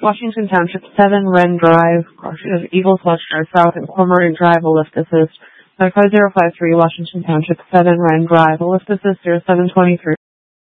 Washington Township, 7 Wren Drive, Eagles Watch Drive South, and Cormorant Drive, Ellipticus. 5053, Washington Township, 7 Wren Drive, Ellipticus 0723.